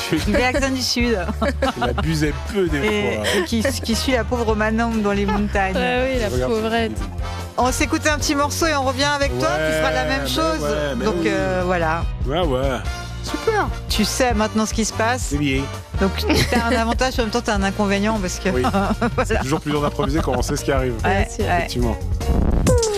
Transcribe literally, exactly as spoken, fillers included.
Sud. Il fait l'accent du Sud. Il abuse un peu des Et, fois. et qui, qui suit la pauvre Manon dans les montagnes. Ouais, oui, la Regarde, pauvrette. On s'écoute un petit morceau et on revient avec toi, Ouais, qui fera la même mais chose. ouais, mais Donc oui. euh, voilà. Ouais, ouais. Super. Tu sais maintenant ce qui se passe. C'est bien. Donc t'as un avantage, en même temps t'as un inconvénient parce que Oui. voilà. C'est toujours plus dur d'improviser quand on sait ce qui arrive. Ouais, c'est ouais. Effectivement.